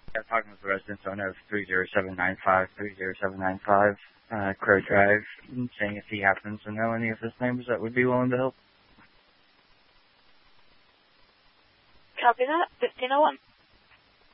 I'm talking with the resident owner of 30795, Crow Drive, and saying if he happens to know any of his neighbors that would be willing to help. Copy that. 1501.